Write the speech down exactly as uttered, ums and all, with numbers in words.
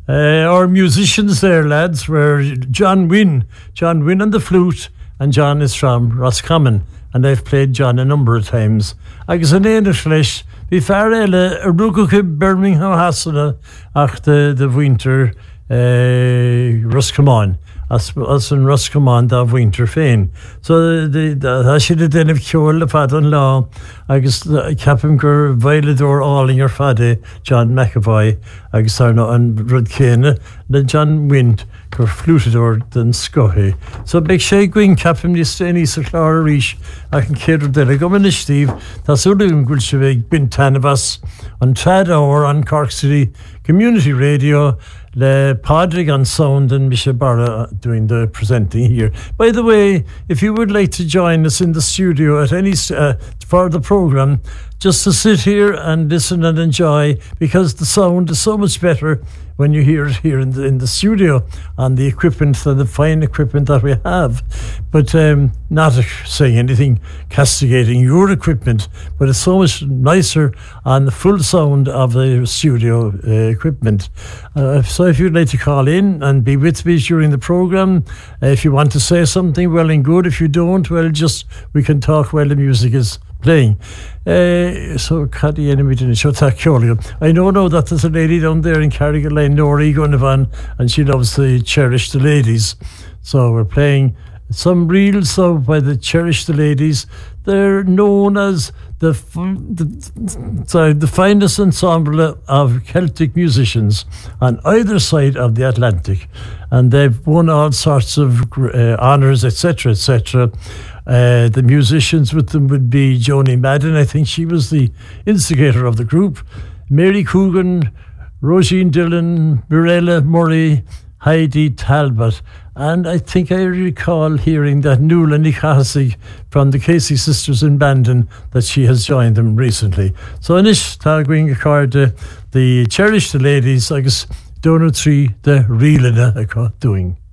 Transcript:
Uh, our musicians there, lads, were John Wynne, John Wynne on the flute, and John is from Roscommon, and I've played John a number of times. Agus an éanair leis, bhí fear eile a rúgacha Birmingham hasanna ach de, de winter uh, Roscommon. As, as an Roscommon da winter féin. So the she did then of ceol le fad an lá agus capim gur bhailedor áling ar fade John McAvoy agus arno an rud céine le John Wynne gur flútador den scothi. So beg sé gwyn capim ní sténí sa chlár ríis ach an céidir deile go min Steve tas úlum gúil se bheith bin tanavas an trad hour on Cork City Community Radio Le Padraig on sound and Misha Barra doing the presenting here. By the way, if you would like to join us in the studio at any uh, for the program, just to sit here and listen and enjoy, because the sound is so much better when you hear it here in the, in the studio on the equipment and the fine equipment that we have. But um, not saying anything castigating your equipment, but it's so much nicer on the full sound of the studio uh, equipment. Uh, so if you'd like to call in and be with me during the program, uh, if you want to say something, well and good. If you don't, well, just we can talk while the music is playing. Uh, so, Caddy enemy didn't show that. I know now that there's a lady down there in Carrigaline, Nora Egonovan, and she loves to cherish the ladies. So we're playing some real song by the Cherish the Ladies. They're known as the, the sorry the finest ensemble of Celtic musicians on either side of the Atlantic, and they've won all sorts of uh, honours, et cetera, et cetera. Uh, the musicians with them would be Joni Madden. I think she was the instigator of the group. Mary Coogan, Roisin Dillon, Mirella Murray, Heidi Talbot. And I think I recall hearing that Nuala Nicasig from the Casey Sisters in Bandon, that she has joined them recently. So anish tá going card the Cherish the Ladies, I guess Donor three the Reelina doing.